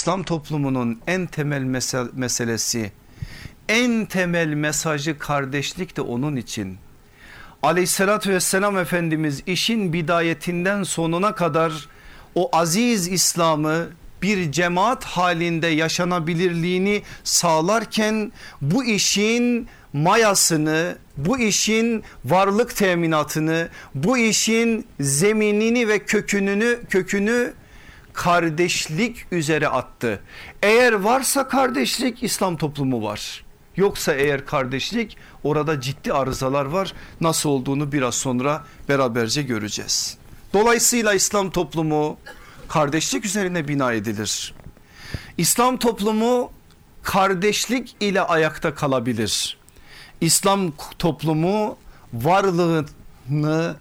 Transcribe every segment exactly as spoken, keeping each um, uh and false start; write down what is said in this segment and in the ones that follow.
İslam toplumunun en temel mese meselesi, en temel mesajı kardeşlik de onun için. Aleyhissalatü vesselam Efendimiz işin bidayetinden sonuna kadar o aziz İslam'ı bir cemaat halinde yaşanabilirliğini sağlarken bu işin mayasını, bu işin varlık teminatını, bu işin zeminini ve kökününü kökünü kardeşlik üzere attı. Eğer varsa kardeşlik, İslam toplumu var. Yoksa eğer kardeşlik, orada ciddi arızalar var. Nasıl olduğunu biraz sonra beraberce göreceğiz. Dolayısıyla İslam toplumu kardeşlik üzerine bina edilir. İslam toplumu kardeşlik ile ayakta kalabilir. İslam toplumu varlığını,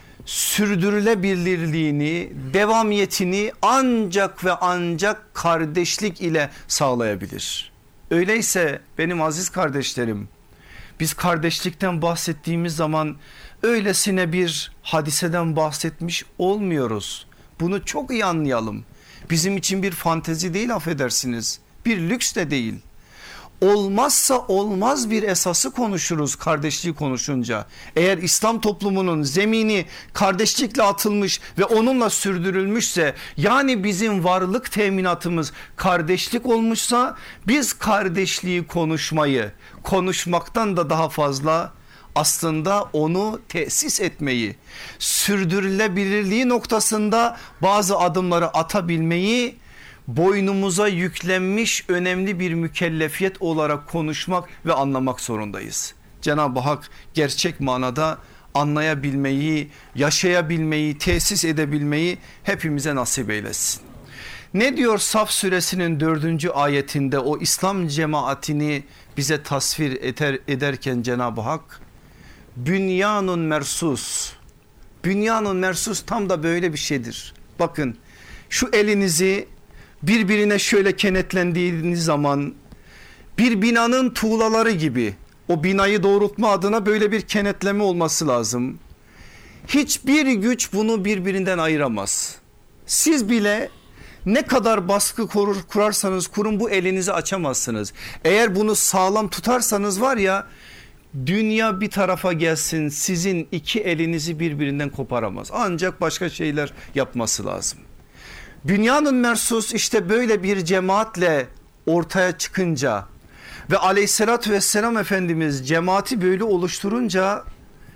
sürdürülebilirliğini, devamiyetini ancak ve ancak kardeşlik ile sağlayabilir. Öyleyse benim aziz kardeşlerim, biz kardeşlikten bahsettiğimiz zaman öylesine bir hadiseden bahsetmiş olmuyoruz. Bunu çok iyi anlayalım. Bizim için bir fantezi değil, affedersiniz, bir lüks de değil. Olmazsa olmaz bir esası konuşuruz kardeşliği konuşunca. Eğer İslam toplumunun zemini kardeşlikle atılmış ve onunla sürdürülmüşse, yani bizim varlık teminatımız kardeşlik olmuşsa, biz kardeşliği konuşmayı, konuşmaktan da daha fazla aslında onu tesis etmeyi, sürdürülebilirliği noktasında bazı adımları atabilmeyi boynumuza yüklenmiş önemli bir mükellefiyet olarak konuşmak ve anlamak zorundayız. Cenab-ı Hak gerçek manada anlayabilmeyi, yaşayabilmeyi, tesis edebilmeyi hepimize nasip eylesin. Ne diyor Saf suresinin dördüncü ayetinde o İslam cemaatini bize tasvir eder, ederken Cenab-ı Hak? Bünyanun mersus. Bünyanun mersus tam da böyle bir şeydir. Bakın, şu elinizi birbirine şöyle kenetlendiğiniz zaman bir binanın tuğlaları gibi, o binayı doğrultma adına böyle bir kenetleme olması lazım. Hiçbir güç bunu birbirinden ayıramaz. Siz bile ne kadar baskı kurur, kurarsanız kurun bu elinizi açamazsınız. Eğer bunu sağlam tutarsanız var ya, dünya bir tarafa gelsin, sizin iki elinizi birbirinden koparamaz. Ancak başka şeyler yapması lazım. Dünyanın mersus işte böyle bir cemaatle ortaya çıkınca ve aleyhissalatü vesselam Efendimiz cemaati böyle oluşturunca,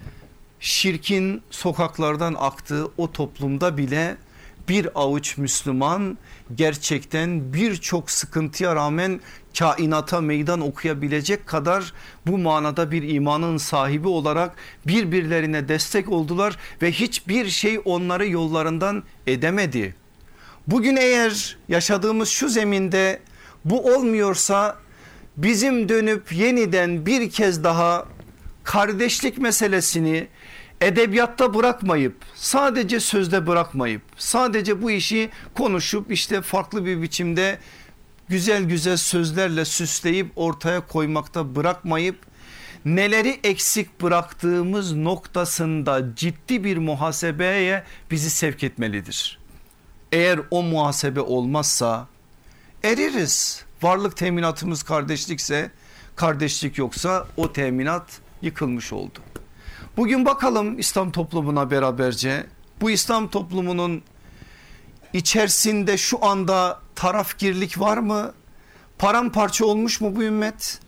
şirkin sokaklardan aktığı o toplumda bile bir avuç Müslüman gerçekten birçok sıkıntıya rağmen kainata meydan okuyabilecek kadar bu manada bir imanın sahibi olarak birbirlerine destek oldular ve hiçbir şey onları yollarından edemedi. Bugün eğer yaşadığımız şu zeminde bu olmuyorsa, bizim dönüp yeniden bir kez daha kardeşlik meselesini edebiyatta bırakmayıp, sadece sözde bırakmayıp, sadece bu işi konuşup işte farklı bir biçimde güzel güzel sözlerle süsleyip ortaya koymakta bırakmayıp, neleri eksik bıraktığımız noktasında ciddi bir muhasebeye bizi sevk etmelidir. Eğer o muhasebe olmazsa eririz. Varlık teminatımız kardeşlikse, kardeşlik yoksa o teminat yıkılmış oldu. Bugün bakalım İslam toplumuna beraberce. Bu İslam toplumunun içerisinde şu anda tarafgirlik var mı? Paramparça olmuş mu bu ümmet?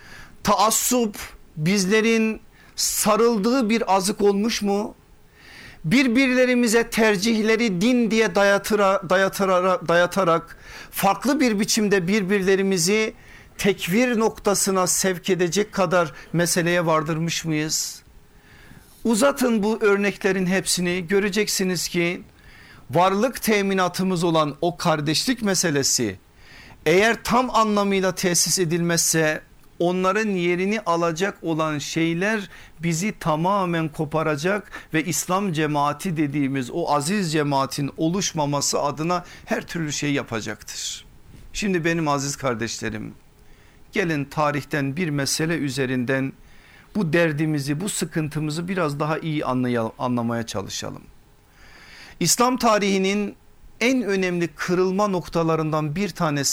Taassup bizlerin sarıldığı bir azık olmuş mu? Birbirlerimize tercihleri din diye dayatıra, dayatıra, dayatarak farklı bir biçimde birbirlerimizi tekfir noktasına sevk edecek kadar meseleye vardırmış mıyız? Uzatın bu örneklerin hepsini, göreceksiniz ki varlık teminatımız olan o kardeşlik meselesi eğer tam anlamıyla tesis edilmezse, onların yerini alacak olan şeyler bizi tamamen koparacak ve İslam cemaati dediğimiz o aziz cemaatin oluşmaması adına her türlü şey yapacaktır. Şimdi benim aziz kardeşlerim, gelin tarihten bir mesele üzerinden bu derdimizi, bu sıkıntımızı biraz daha iyi anlamaya çalışalım. İslam tarihinin en önemli kırılma noktalarından bir tanesi